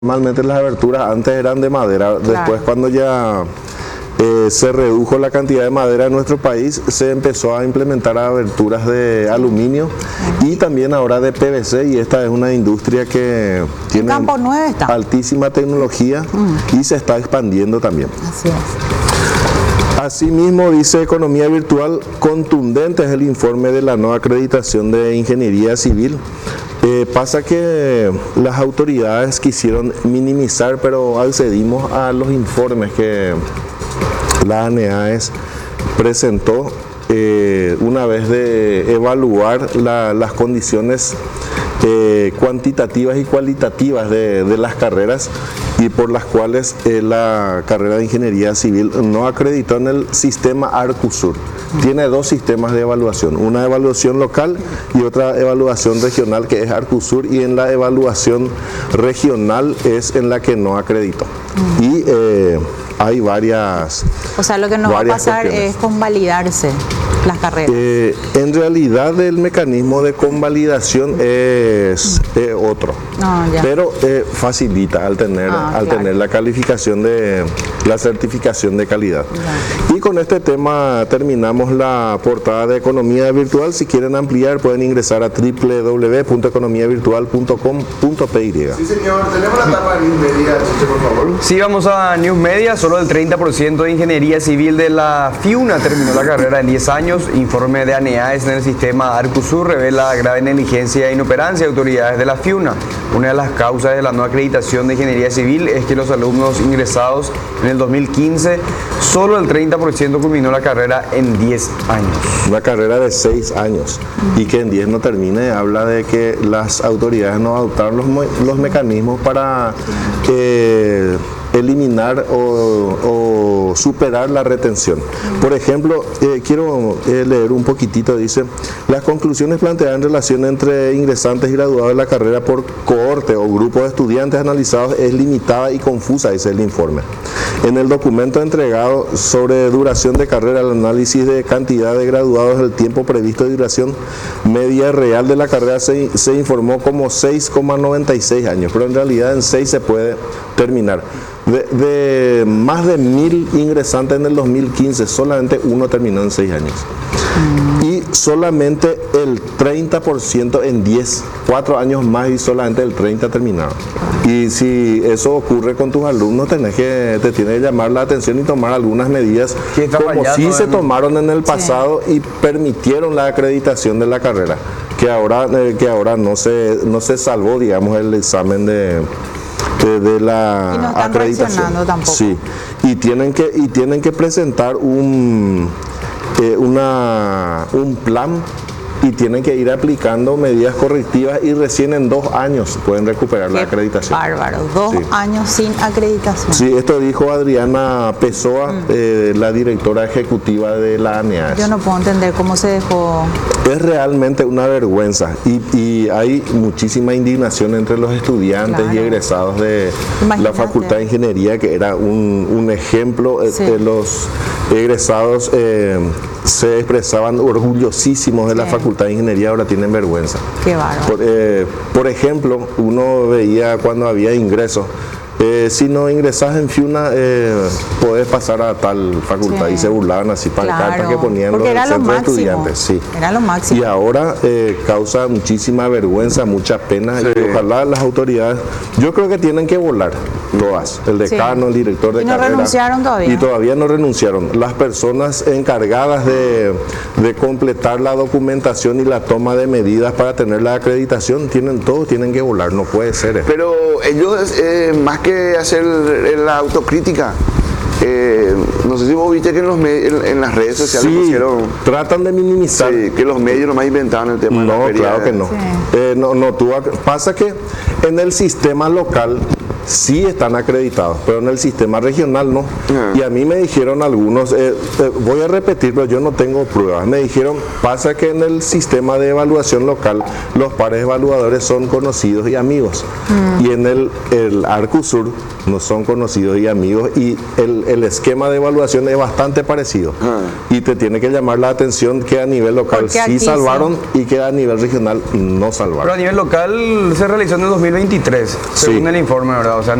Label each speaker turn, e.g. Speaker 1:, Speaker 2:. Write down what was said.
Speaker 1: Normalmente las aberturas antes eran de madera, después cuando ya se redujo la cantidad de madera en nuestro país, se empezó a implementar aberturas de aluminio y también ahora de PVC, y esta es una industria que tiene altísima tecnología y se está expandiendo también.
Speaker 2: Así es.
Speaker 1: Asimismo, dice Economía Virtual, contundente es el informe de la nueva acreditación de Ingeniería Civil. Pasa que las autoridades quisieron minimizar, pero accedimos a los informes que la ANEAES presentó una vez de evaluar las condiciones cuantitativas y cualitativas de las carreras, y por las cuales la carrera de Ingeniería Civil no acreditó en el sistema Arcusur. Tiene dos sistemas de evaluación, una evaluación local y otra evaluación regional, que es Arcusur, y en la evaluación regional es en la que no acreditó. Y hay varias.
Speaker 2: O sea, lo que nos va a pasar es convalidarse las carreras.
Speaker 1: En realidad el mecanismo de convalidación es otro, pero facilita al tener la calificación de la certificación de calidad. Y con este tema terminamos la portada de Economía Virtual. Si quieren ampliar pueden ingresar a www.economiavirtual.com.py.
Speaker 3: Sí, señor, tenemos la etapa de News Media, por favor.
Speaker 4: Sí, vamos a News Media. Solo el 30% de Ingeniería Civil de la FIUNA terminó la carrera en 10 años. Informe de ANEAES en el sistema Arcusur revela grave negligencia e inoperancia de autoridades de la FIUNA. Una de las causas de la no acreditación de Ingeniería Civil es que los alumnos ingresados en el 2015, solo el 30% culminó la carrera en 10 años.
Speaker 1: Una carrera de 6 años y que en 10 no termine, habla de que las autoridades no adoptaron los mecanismos para eliminar o superar la retención. Por ejemplo, quiero leer un poquitito. Dice: las conclusiones planteadas en relación entre ingresantes y graduados de la carrera por cohorte o grupo de estudiantes analizados es limitada y confusa, dice el informe. En el documento entregado sobre duración de carrera, el análisis de cantidad de graduados, el tiempo previsto de duración media real de la carrera se informó como 6,96 años, pero en realidad en 6 se puede terminar. De más de 1000 ingresantes en el 2015, solamente uno terminó en 6 años. Y solamente el 30% en 4 años más, y solamente el 30% terminaron. Y si eso ocurre con tus alumnos, te tiene que llamar la atención y tomar algunas medidas, como sí se tomaron en el pasado y permitieron la acreditación de la carrera, que ahora no se salvó, digamos, el examen de la
Speaker 2: y no están
Speaker 1: acreditación
Speaker 2: tampoco.
Speaker 1: Sí, y tienen que presentar un plan, y tienen que ir aplicando medidas correctivas, y recién en 2 años pueden recuperar la acreditación.
Speaker 2: Bárbaro, 2 años sin acreditación.
Speaker 1: Sí, esto dijo Adriana Pessoa, la directora ejecutiva de la ANEAES.
Speaker 2: Yo no puedo entender cómo se dejó.
Speaker 1: Es realmente una vergüenza, y hay muchísima indignación entre los estudiantes y egresados de la Facultad de Ingeniería, que era un ejemplo. Los egresados se expresaban orgullosísimos de la Facultad de Ingeniería, ahora tienen vergüenza.
Speaker 2: Qué bárbaro.
Speaker 1: Por ejemplo, uno veía cuando había ingresos, si no ingresas en FIUNA, podés pasar a tal facultad, y se burlaban así, pancartas que ponían los centros de estudiantes. Sí.
Speaker 2: Era lo máximo.
Speaker 1: Y ahora causa muchísima vergüenza, mucha pena, y ojalá las autoridades, yo creo que tienen que volar todas, el decano, el director de carrera.
Speaker 2: ¿Y no renunciaron todavía?
Speaker 1: Y todavía no renunciaron. Las personas encargadas de completar la documentación y la toma de medidas para tener la acreditación, todos tienen que volar, no puede ser.
Speaker 3: Pero ellos, más que hacer la autocrítica, no sé si vos viste que en las redes sociales pusieron,
Speaker 1: tratan de minimizar,
Speaker 3: que los medios nomás inventaron el tema.
Speaker 1: No, claro que no. Pasa que en el sistema local sí están acreditados, pero en el sistema regional no. Y a mí me dijeron algunos, voy a repetir, pero yo no tengo pruebas, me dijeron, pasa que en el sistema de evaluación local los pares evaluadores son conocidos y amigos, y en el Arcusur no son conocidos y amigos, y el esquema de evaluación es bastante parecido, y sí te tiene que llamar la atención que a nivel local sí salvaron y que a nivel regional no salvaron.
Speaker 4: Pero a nivel local se realizó en el 2023, según el informe, ¿verdad? O sea,